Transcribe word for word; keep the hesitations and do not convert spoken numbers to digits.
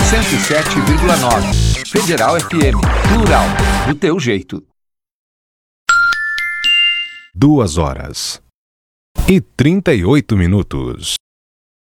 cento e sete vírgula nove. Federal F M. Plural. Do teu jeito. Duas horas e trinta e oito minutos.